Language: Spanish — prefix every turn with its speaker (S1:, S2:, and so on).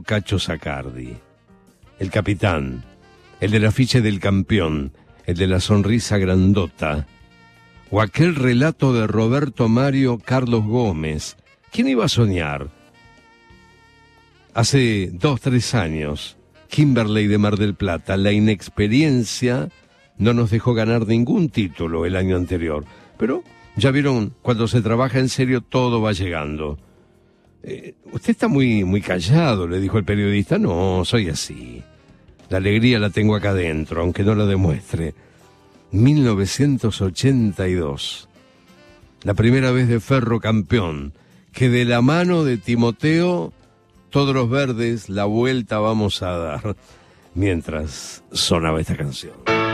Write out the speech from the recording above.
S1: Cacho Sacardi. El capitán, el del afiche del campeón, el de la sonrisa grandota, o aquel relato de Roberto Mario Carlos Gómez. ¿Quién iba a soñar? Hace 2-3 años, Kimberley de Mar del Plata, la inexperiencia no nos dejó ganar ningún título el año anterior. Pero ya vieron, cuando se trabaja en serio todo va llegando. Usted está muy callado, le dijo el periodista. No, soy así. La alegría la tengo acá adentro, aunque no la demuestre. 1982. La primera vez de Ferro campeón, que de la mano de Timoteo, todos los verdes, la vuelta vamos a dar. Mientras sonaba esta canción.